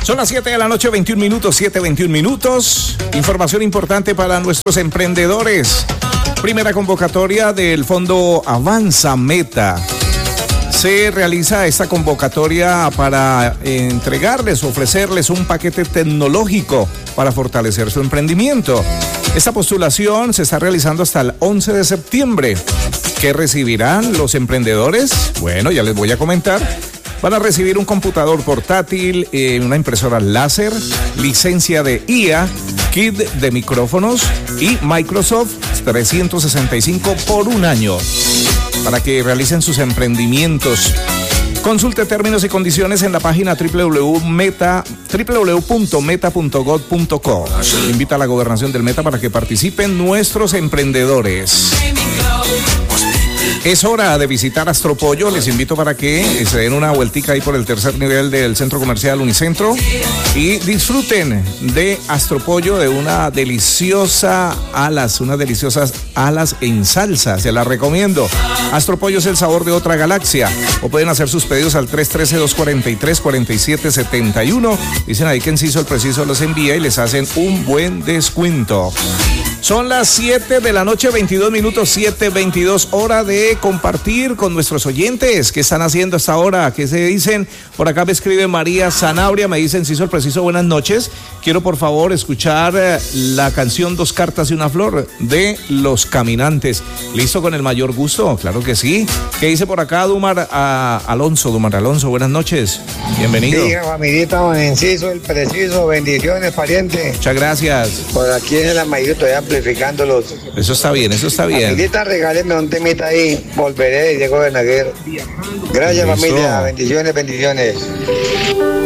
Son las 7 de la noche, 21 minutos, 7:21 minutos. Información importante para nuestros emprendedores. Primera convocatoria del Fondo Avanza Meta. Se realiza esta convocatoria para entregarles, ofrecerles un paquete tecnológico para fortalecer su emprendimiento. Esta postulación se está realizando hasta el 11 de septiembre. ¿Qué recibirán los emprendedores? Bueno, ya les voy a comentar. Van a recibir un computador portátil, una impresora láser, licencia de IA, kit de micrófonos y Microsoft 365 por un año para que realicen sus emprendimientos. Consulte términos y condiciones en la página www.meta.gov.co. Invita a la gobernación del Meta para que participen nuestros emprendedores. Es hora de visitar Astropollo. Les invito para que se den una vueltica ahí por el tercer nivel del centro comercial Unicentro y disfruten de Astropollo, de unas deliciosas alas en salsa. Se las recomiendo. Astropollo es el sabor de otra galaxia. O pueden hacer sus pedidos al 313-243-4771. Dicen ahí que Enciso el Preciso los envía y les hacen un buen descuento. Son las 7 de la noche, 22 minutos, 7:22, hora de compartir con nuestros oyentes. ¿Qué están haciendo hasta ahora? ¿Qué se dicen? Por acá me escribe María Zanabria, me dicen, Enciso el Preciso, buenas noches. Quiero por favor escuchar la canción Dos Cartas y una Flor de Los Caminantes. ¿Listo? Con el mayor gusto, claro que sí. ¿Qué dice por acá Dumar Alonso? Dumar Alonso, buenas noches. Bienvenido. Diga, familita, don Enciso el Preciso, bendiciones, pariente. Muchas gracias. Por aquí en el Amayito estoy amplificándolos. Eso está bien, eso está bien. Familita, regáleme un temita ahí. Volveré, Diego Benaguer. Gracias, Listo. familia. Bendiciones, bendiciones.